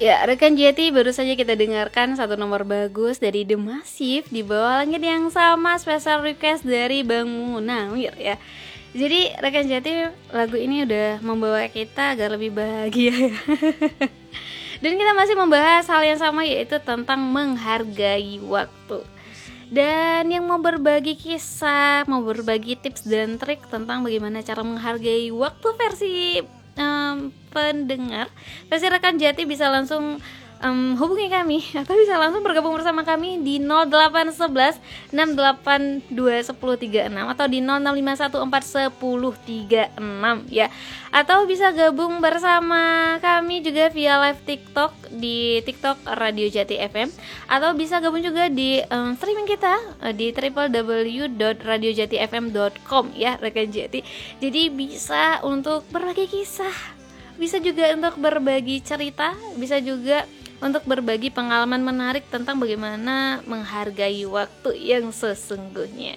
Ya, rekan Jati, baru saja kita dengarkan satu nomor bagus dari The Massive, Di Bawah Langit Yang Sama, special request dari Bang Munawir ya. Jadi rekan Jati, lagu ini udah membawa kita agar lebih bahagia ya. Dan kita masih membahas hal yang sama, yaitu tentang menghargai waktu. Dan yang mau berbagi kisah, mau berbagi tips dan trik tentang bagaimana cara menghargai waktu versi pendengar, versi rekan Jati, bisa langsung hubungi kami atau bisa langsung bergabung bersama kami di 0811 682 1036 atau di 0651 41036 ya. Atau bisa gabung bersama kami juga via live TikTok di TikTok Radio Jati FM, atau bisa gabung juga di streaming kita di www.radiojatifm.com ya rekan Jati. Jadi bisa untuk berbagi kisah, bisa juga untuk berbagi cerita, bisa juga untuk berbagi pengalaman menarik tentang bagaimana menghargai waktu yang sesungguhnya.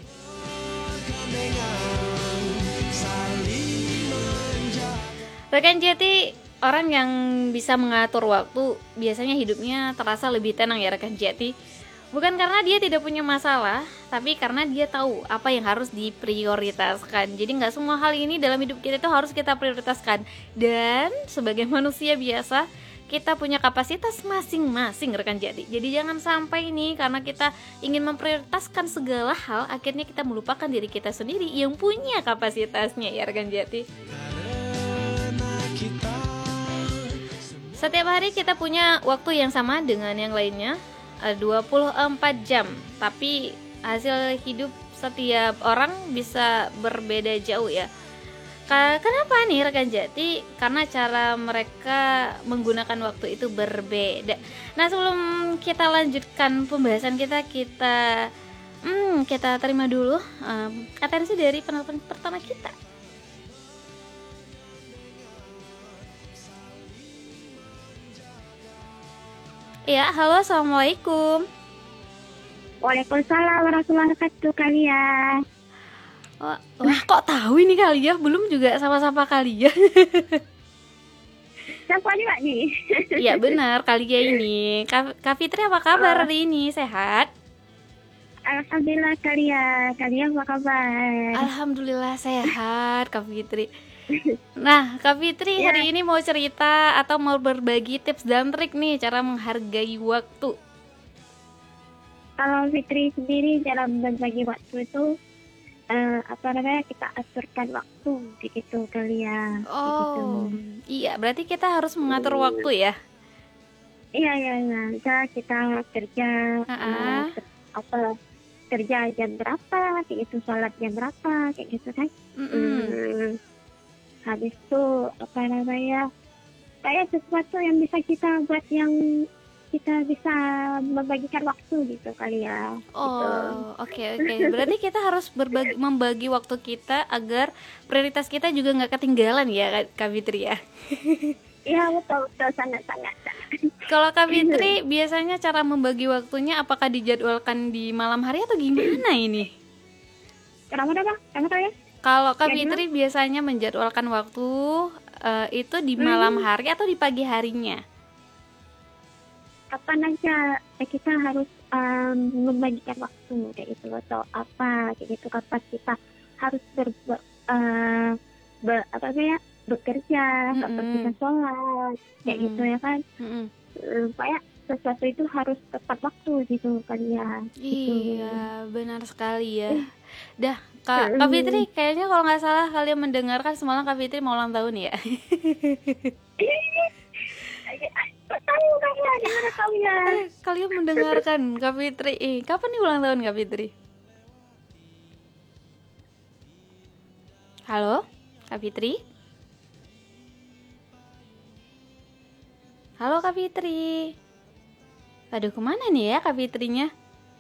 Rekan Jati, orang yang bisa mengatur waktu biasanya hidupnya terasa lebih tenang ya rekan Jati. Bukan karena dia tidak punya masalah, tapi karena dia tahu apa yang harus diprioritaskan. Jadi gak semua hal ini dalam hidup kita itu harus kita prioritaskan. Dan sebagai manusia biasa, kita punya kapasitas masing-masing rekan Jati. Jadi jangan sampai nih karena kita ingin memprioritaskan segala hal, akhirnya kita melupakan diri kita sendiri yang punya kapasitasnya ya rekan Jati. Setiap hari kita punya waktu yang sama dengan yang lainnya, 24 jam. Tapi hasil hidup setiap orang bisa berbeda jauh ya. Kenapa nih rekan Jati? Karena cara mereka menggunakan waktu itu berbeda. Nah, sebelum kita lanjutkan pembahasan kita terima dulu atensi dari penelpon pertama kita. Ya, halo, assalamualaikum. Waalaikumsalam warahmatullahi wabarakatuh kalian. Wah, kok tahu ini kalian? Belum juga sama-sama kalian. Siapa juga nih? Iya benar, kalian ini. Kak Fitri apa kabar hari ini? Sehat? Alhamdulillah kalian apa kabar? Alhamdulillah sehat Kak Fitri. Nah, Kak Fitri hari ini mau cerita atau mau berbagi tips dan trik nih cara menghargai waktu. Kalau Fitri sendiri dalam berbagi waktu itu kita aturkan waktu gitu kalian. Oh, gitu. Iya, berarti kita harus mengatur waktu ya. Iya. Misalnya kita kerja kerja jam berapa, kayak gitu, sholat jam berapa, kayak gitu kan. Habis itu kayak sesuatu yang bisa kita buat yang kita bisa membagikan waktu gitu kali ya. Oh, oke. Berarti kita harus membagi waktu kita agar prioritas kita juga nggak ketinggalan ya Kak Fitri ya. Iya betul sangat. Kalau Kak Fitri biasanya cara membagi waktunya apakah dijadwalkan di malam hari atau gimana ini? Kenapa ya? Kalau Kak Fitri biasanya menjadwalkan waktu itu di malam hari atau di pagi harinya? Kapan aja kita harus membagikan waktu kayak gitu, atau apa kayak gitu, kapan kita harus bekerja, kapan kita sholat kayak gitu ya kan. Kayak sesuatu itu harus tepat waktu gitu kan ya. Iya gitu. Benar sekali ya. Dah Kak Fitri, kayaknya kalau nggak salah kalian mendengarkan semalam Kak Fitri mau ulang tahun ya. Kalian mendengarkan Kak Fitri. Kapan nih ulang tahun Kak Fitri? Halo Kak Fitri? Halo Kak Fitri. Aduh, kemana nih ya Kak Fitrinya?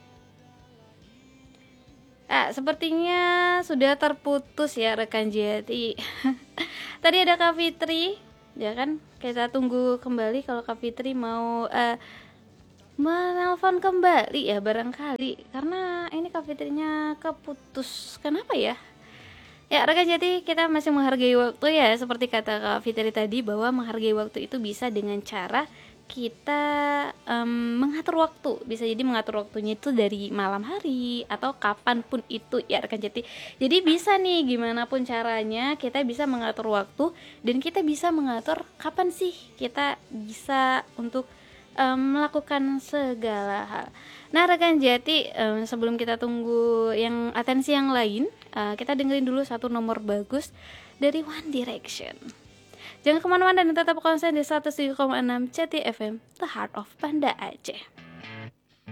Sepertinya sudah terputus ya rekan Jati. Tadi ada Kak Fitri, ya kan? Kita tunggu kembali kalau Kak Fitri mau menelpon kembali ya barangkali, karena ini Kak Fitrinya keputus. Kenapa ya? Ya rekan Jati, kita masih menghargai waktu ya. Seperti kata Kak Fitri tadi, bahwa menghargai waktu itu bisa dengan cara kita mengatur waktu. Bisa jadi mengatur waktunya itu dari malam hari atau kapanpun itu ya rekan Jati. Jadi bisa nih gimana pun caranya kita bisa mengatur waktu, dan kita bisa mengatur kapan sih kita bisa untuk melakukan segala hal. Nah rekan Jati, sebelum kita tunggu yang atensi yang lain, kita dengerin dulu satu nomor bagus dari One Direction. Jangan kemana-mana dan tetap konsen di 107,6 Jati FM, The Heart of Banda Aceh.